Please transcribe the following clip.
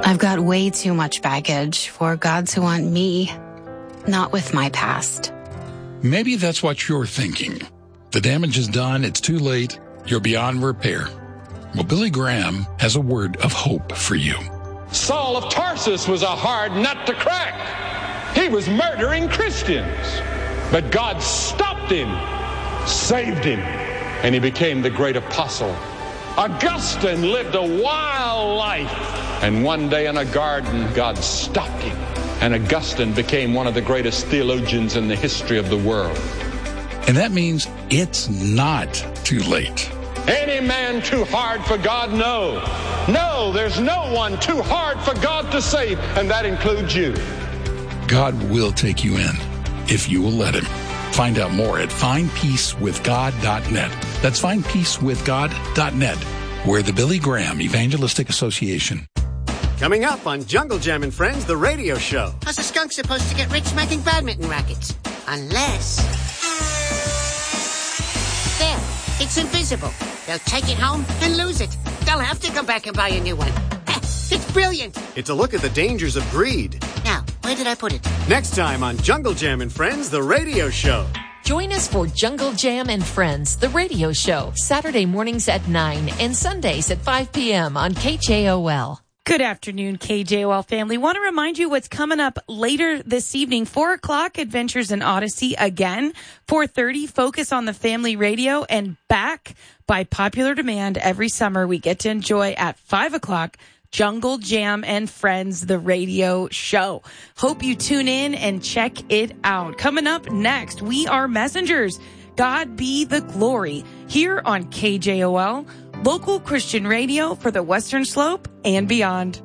I've got way too much baggage for God to want me, not with my past. Maybe that's what you're thinking. The damage is done, it's too late, you're beyond repair. Well, Billy Graham has a word of hope for you. Saul of Tarsus was a hard nut to crack. He was murdering Christians. But God stopped him, saved him, and he became the great apostle. Augustine lived a wild life, and one day in a garden, God stopped him, and Augustine became one of the greatest theologians in the history of the world. And that means it's not too late. Any man too hard for God? No. No, there's no one too hard for God to save, and that includes you. God will take you in if you will let him. Find out more at findpeacewithgod.net. That's findpeacewithgod.net. We're the Billy Graham Evangelistic Association. Coming up on Jungle Jam and Friends, the radio show. How's a skunk supposed to get rich making badminton rackets? Unless... There, it's invisible. They'll take it home and lose it. They'll have to come back and buy a new one. It's brilliant. It's a look at the dangers of greed. Now, where did I put it? Next time on Jungle Jam and Friends, the radio show. Join us for Jungle Jam and Friends, the radio show, Saturday mornings at 9 and Sundays at 5 p.m. on KJOL. Good afternoon, KJOL family. Want to remind you what's coming up later this evening. 4 o'clock, Adventures in Odyssey again. 4:30, Focus on the Family Radio. And back by popular demand every summer, we get to enjoy at 5 o'clock, Jungle Jam and Friends, the radio show. Hope you tune in and check it out. Coming up next, we are messengers. God be the glory here on KJOL, local Christian radio for the Western Slope and beyond.